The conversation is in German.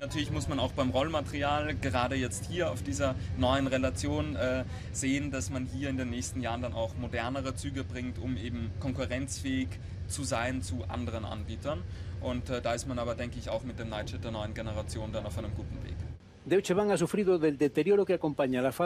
Natürlich muss man auch beim Rollmaterial, gerade jetzt hier auf dieser neuen Relation, sehen, dass man hier in den nächsten Jahren dann auch modernere Züge bringt, um eben konkurrenzfähig zu sein zu anderen Anbietern. Und da ist man aber, denke ich, auch mit dem Nightjet der neuen Generation dann auf einem guten Weg. Deutsche Bahn ha sufrido del deterioro que acompaña la